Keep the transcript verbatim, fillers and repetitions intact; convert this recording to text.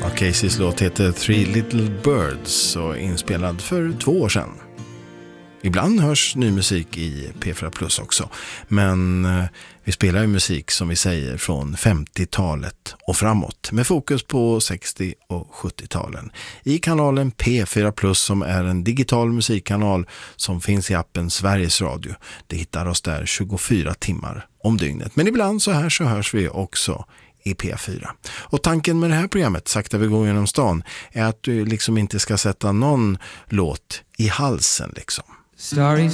Caseys låt heter Three Little Birds och inspelad för två år sedan. Ibland hörs ny musik i P fyra Plus också, men eh, vi spelar ju musik som vi säger från femtiotalet och framåt med fokus på sextio- och sjuttio-talen i kanalen P fyra Plus som är en digital musikkanal som finns i appen Sveriges Radio. Det hittar oss där tjugofyra timmar om dygnet, men ibland så här så hörs vi också i P fyra. Och tanken med det här programmet, Sakta vi går genom stan, är att du liksom inte ska sätta någon låt i halsen liksom. Starry